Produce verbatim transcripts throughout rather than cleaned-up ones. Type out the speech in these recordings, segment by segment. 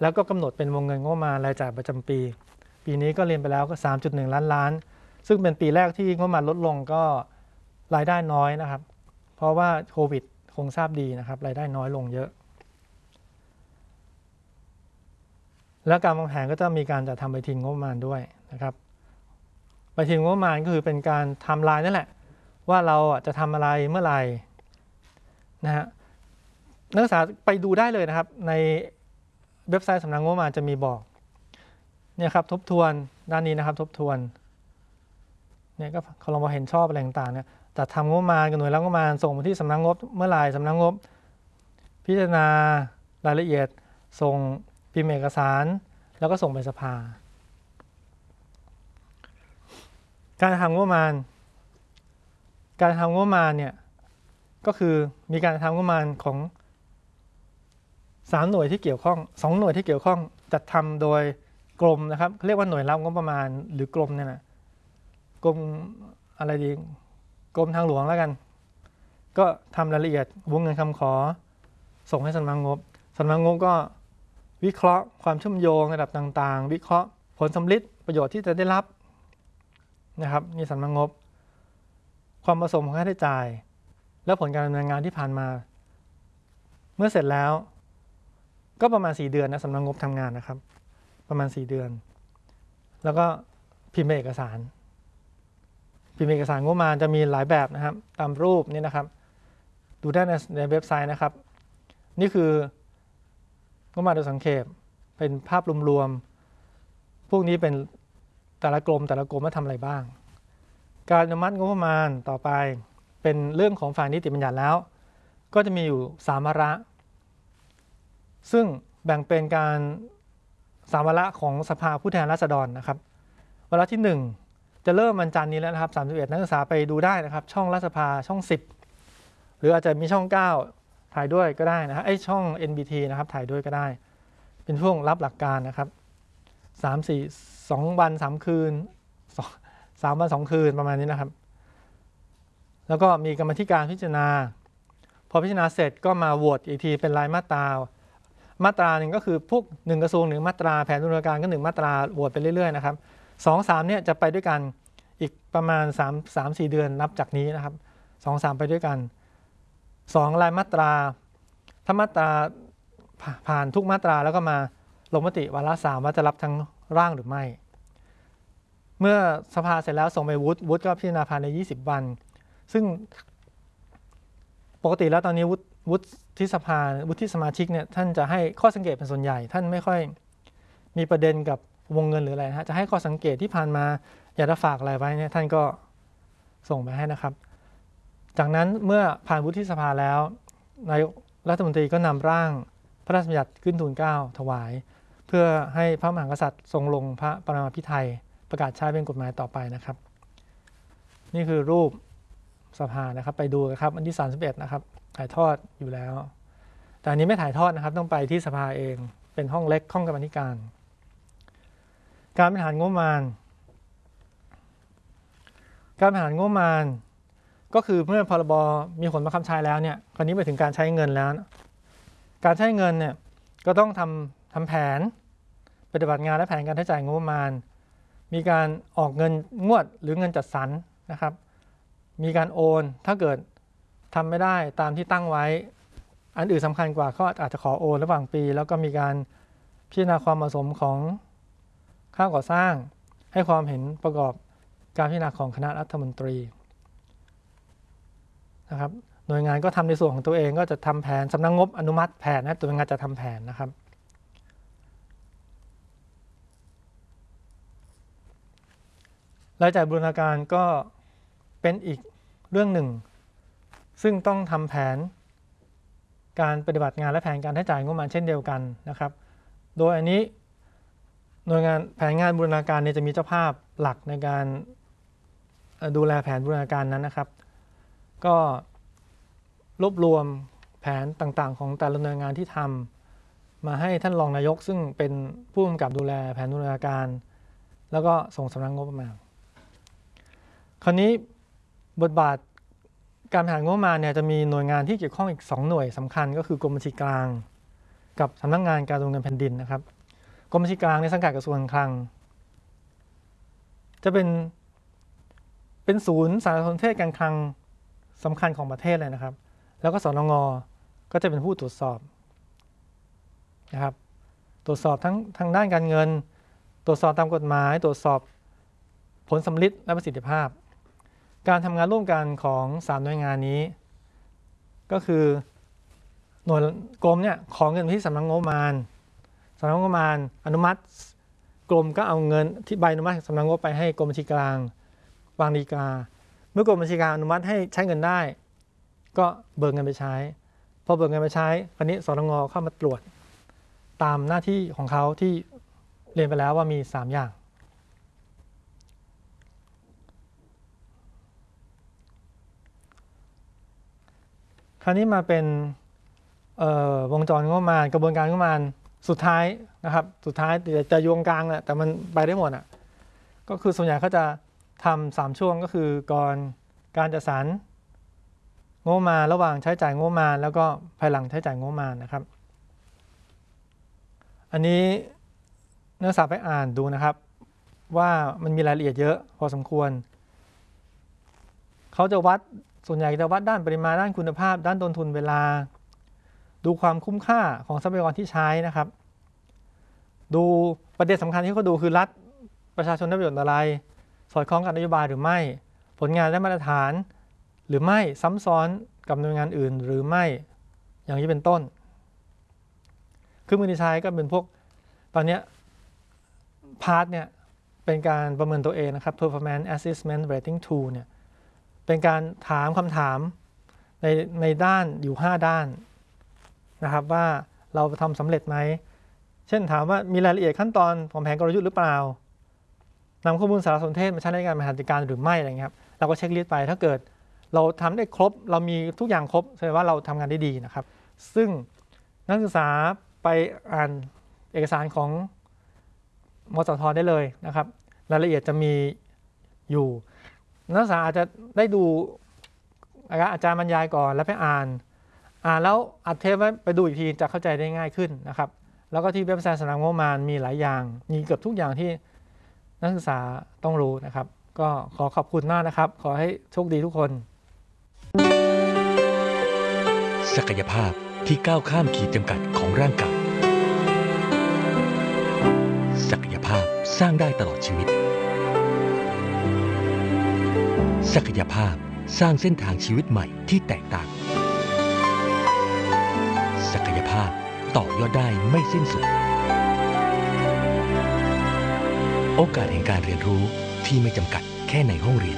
แล้วก็กำหนดเป็นวงเงินงบประมาณรายจ่ายประจำปีปีนี้ก็เรียนไปแล้วก็ สามจุดหนึ่ง ล้านล้านซึ่งเป็นปีแรกที่งบประมาณลดลงก็รายได้น้อยนะครับเพราะว่าโควิดคงทราบดีนะครับรายได้น้อยลงเยอะแล้วการวางแผนก็จะมีการจัดทำปฏิทินงบประมาณด้วยนะครับปฏิทินงบประมาณก็คือเป็นการทำลายนั่นแหละว่าเราจะทำอะไรเมื่อไหร่นะฮะนักศึกษาไปดูได้เลยนะครับในเว็บไซต์สำนักงบประมาณจะมีบอกเนี่ยครับทบทวนด้านนี้นะครับทบทวนเนี่ยก็ครม.เห็นชอบอะไรต่างๆเนี่ยจัดทำงบประมาณกับหน่วยรับงบประมาณส่งไปที่สำนักงบเมื่อไหร่สำนักงบพิจารณารายละเอียดส่งพิมพ์เอกสารแล้วก็ส่งไปสภาการทำงบประมาณการทำงบประมาณเนี่ยก็คือมีการทำงบประมาณของสามหน่วยที่เกี่ยวข้องสองหน่วยที่เกี่ยวข้องจัดทำโดยกรมนะครับเรียกว่าหน่วยรับงบประมาณหรือกรมเนี่ยนะกรมอะไรดีกรมทางหลวงแล้วกันก็ทำรายละเอียดวงเงินคำขอส่งให้สำนักงบสำนักงบก็วิเคราะห์ความเชื่อมโยงระดับต่างๆวิเคราะห์ผลสำลิดประโยชน์ที่จะได้รับนะครับนี่สำนักงบความผสมของค่าใช้จ่ายและผลการดำเนินงานที่ผ่านมาเมื่อเสร็จแล้วก็ประมาณสี่เดือนนะสำนักงบทำงานนะครับประมาณสี่เดือนแล้วก็พิมพ์เอกสารพิมพ์เอกสารงบประมาณจะมีหลายแบบนะครับตามรูปนี่นะครับดูได้ในในเว็บไซต์นะครับนี่คืองบประมาณโดยสังเขปเป็นภาพรวมๆพวกนี้เป็นแต่ละกรมแต่ละกรมว่าทำอะไรบ้างการอนุมัติงบประมาณต่อไปเป็นเรื่องของฝ่ายนิติบัญญัติแล้วก็จะมีอยู่สามวาระซึ่งแบ่งเป็นการสามวาระของสภาผู้แทนราษฎรนะครับวาระที่หนึ่งจะเริ่มวันจันทร์นี้แล้วนะครับสามสิบเอ็ดนักศึกษาไปดูได้นะครับช่องรัฐสภาช่องสิบหรืออาจจะมีช่องเก้าถ่ายด้วยก็ได้นะฮะไอช่อง เอ็น บี ที นะครับถ่ายด้วยก็ได้เป็นช่วงรับหลักการนะครับสาม สี่ สองวันสามคืนสามวันสองคืนประมาณนี้นะครับแล้วก็มีกรรมธิการพิจารณาพอพิจารณาเสร็จก็มาโหวตอีกทีเป็นรายมาตรามาตราหนึ่งก็คือพวกหนึ่งกระทรวงหนึ่งมาตราแผนบูรณาการก็หนึ่งมาตราโหวตไปเรื่อยๆนะครับสอง สามเนี่ยจะไปด้วยกันอีกประมาณสาม สาม สี่เดือนนับจากนี้นะครับสอง สามไปด้วยกันสองรายมาตราถ้ามาตราผ่านทุกมาตราแล้วก็มาลงมติวาระสามว่าจะรับทั้งร่างหรือไม่เมื่อสภาเสร็จแล้วส่งไปวุฒิวุฒิก็พิจารณาภายในยี่สิบวันซึ่งปกติแล้วตอนนี้วุฒิวุฒิสภาวุฒิสมาชิกเนี่ยท่านจะให้ข้อสังเกตเป็นส่วนใหญ่ท่านไม่ค่อยมีประเด็นกับวงเงินหรืออะไรนะฮะจะให้ข้อสังเกตที่ผ่านมาอยากจะฝากอะไรไว้เนี่ยท่านก็ส่งไปให้นะครับจากนั้นเมื่อผ่านวุฒิสภาแล้วนายกรัฐมนตรีก็นำร่างพระราชบัญญัติขึ้นทูลเกล้าถวายเพื่อให้พระมหากษัตริย์ทรงลงพระปรมาภิไธยประกาศใช้เป็นกฎหมายต่อไปนะครับนี่คือรูปสภานะครับไปดูครับวันที่สามสิบเอ็ดนะครับถ่ายทอดอยู่แล้วแต่อันนี้ไม่ถ่ายทอดนะครับต้องไปที่สภาเองเป็นห้องเล็กห้องกรรมธิการการบริหารงบประมาณการบริหารงบประมาณก็คือเมื่อพรบมีผลบังคับใช้แล้วเนี่ยคราวนี้ไปถึงการใช้เงินแล้วการใช้เงินเนี่ยก็ต้องทำทำแผนปฏิบัติงานและแผนการใช้จ่ายงบประมาณมีการออกเงินงวดหรือเงินจัดสรรนะครับมีการโอนถ้าเกิดทำไม่ได้ตามที่ตั้งไว้อันอื่นสำคัญกว่าก็อาจจะขอโอนระหว่างปีแล้วก็มีการพิจารณาความเหมาะสมของค่าก่อสร้างให้ความเห็นประกอบการพิจารณาของคณะรัฐมนตรีนะครับหน่วยงานก็ทำในส่วนของตัวเองก็จะทำแผนสำนักงบอนุมัติแผนนะตัวงานจะทำแผนนะครับรายจ่ายบูรณาการก็เป็นอีกเรื่องหนึ่งซึ่งต้องทำแผนการปฏิบัติงานและแผนการใช้จ่ายงบประมาณเช่นเดียวกันนะครับโดยอันนี้หน่วยงานแผนงานบูรณาการเนี่ยจะมีเจ้าภาพหลักในการดูแลแผนบูรณาการนั้นนะครับก็รวบรวมแผนต่างๆของแต่ละหน่วยงานที่ทำมาให้ท่านรองนายกซึ่งเป็นผู้กำกับดูแลแผนบูรณาการแล้วก็ส่งสำนักงบประมาณคราวนี้บทบาทการบริหารงบประมาณเนี่ยจะมีหน่วยงานที่เกี่ยวข้องอีกสองหน่วยสำคัญก็คือกรมบัญชีกลางกับสำนักงานการตรวจเงินแผ่นดินนะครับกรมบัญชีกลางในสังกัดกระทรวงการคลังจะเป็นเป็นศูนย์สารสนเทศการคลังสำคัญของประเทศเลยนะครับแล้วก็สนง.ก็จะเป็นผู้ตรวจสอบนะครับตรวจสอบทั้งทางด้านการเงินตรวจสอบตามกฎหมายตรวจสอบผลสำลิดและประสิทธิภาพการทำงานร่วมกันของสามหน่วยงานนี้ก็คือหน่วยกรมเนี่ยขอเงินที่สำนักงบประมาณสำนักงบประมาณอนุมัติกรมก็เอาเงินที่ใบอนุมัติสำนักงบไปให้กรมบัญชีกลางวางฎีกาเมื่อกรมบัญชีกลางอนุมัติให้ใช้เงินได้ก็เบิกเงินไปใช้พอเบิกเงินไปใช้คราวนี้สนง.เข้ามาตรวจตามหน้าที่ของเขาที่เรียนไปแล้วว่ามีสามอย่างคราวนี้มาเป็นวงจรงบประมาณกระบวนการงบประมาณสุดท้ายนะครับสุดท้ายจะโยงกลางแหละแต่มันไปได้หมดอ่ะก็คือส่วนใหญ่เขาจะทำสามช่วงก็คือก่อนการจัดสรรงบประมาณระหว่างใช้จ่ายงบประมาณแล้วก็ภายหลังใช้จ่ายงบประมาณนะครับอันนี้นักศึกษาไปอ่านดูนะครับว่ามันมีรายละเอียดเยอะพอสมควรเขาจะวัดส่วนใหญ่จะวัดด้านปริมาณด้านคุณภาพด้านต้นทุนเวลาดูความคุ้มค่าของทรัพยากรที่ใช้นะครับดูประเด็นสำคัญที่เขาดูคือรัฐประชาชนได้ประโยชน์อะไรสอดคล้องกับนโยบายหรือไม่ผลงานได้มาตรฐานหรือไม่ซ้ำซ้อนกับหน่วยงานอื่นหรือไม่อย่างนี้เป็นต้นเครื่องมือที่ใช้ก็เป็นพวกตอนนี้พาร์ทเนี่ยเป็นการประเมินตัวเองนะครับ performance assessment rating tool เนี่ยเป็นการถามคำถามในในด้านอยู่ห้าด้านนะครับว่าเราทำสำเร็จไหมเช่นถามว่ามีรายละเอียดขั้นตอนของแผนกลยุทธ์หรือเปล่านำข้อมูลสารสนเทศมาใช้ในการบริหารจัดการหรือไม่อะไรเงี้ยครับเราก็เช็คลิสต์ไปถ้าเกิดเราทำได้ครบเรามีทุกอย่างครบแสดงว่าเราทำงานได้ดีนะครับซึ่งนักศึกษาไปอ่านเอกสารของมสท.ได้เลยนะครับรายละเอียดจะมีอยู่นักศึกษาอาจจะได้ดูอาจารย์บรรยายก่อนแล้วไปอ่านอ่านแล้วอัดเทปไว้ไปดูอีกทีจะเข้าใจได้ง่ายขึ้นนะครับแล้วก็ที่เว็บไซต์สำนักงบประมาณมีหลายอย่างมีเกือบทุกอย่างที่นักศึกษาต้องรู้นะครับก็ขอขอบคุณมากนะครับขอให้โชคดีทุกคนศักยภาพที่ก้าวข้ามขีดจำกัดของร่างกายศักยภาพสร้างได้ตลอดชีวิตศักยภาพสร้างเส้นทางชีวิตใหม่ที่แตกต่างศักยภาพต่อยอดได้ไม่สิ้นสุดโอกาสแห่งการเรียนรู้ที่ไม่จำกัดแค่ในห้องเรียน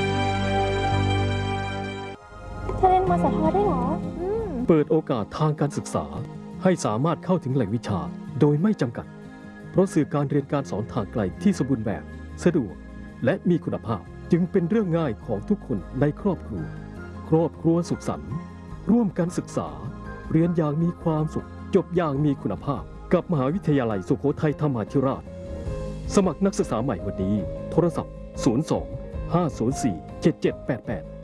เธอเรียนมสท.ได้เหรอเปิดโอกาสทางการศึกษาให้สามารถเข้าถึงแหล่งวิชาโดยไม่จำกัดเพราะสื่อการเรียนการสอนทางไกลที่สมบูรณ์แบบสะดวกและมีคุณภาพจึงเป็นเรื่องง่ายของทุกคนในครอบครัวครอบครัวสุขสันต์ร่วมกันศึกษาเรียนอย่างมีความสุขจบอย่างมีคุณภาพกับมหาวิทยาลัยสุโขทัยธรรมาธิราชสมัครนักศึกษาใหม่วันนี้โทรศัพท์ศูนย์ สอง ห้า ศูนย์ สี่ เจ็ด เจ็ด แปด แปด